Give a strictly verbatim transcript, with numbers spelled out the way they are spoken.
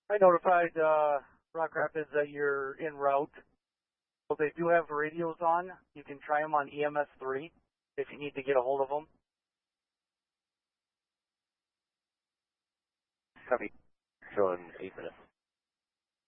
I notified uh, Rock Rapids that you're en route. So they do have radios on. You can try them on E M S three if you need to get a hold of them. Copy. Showing eight minutes.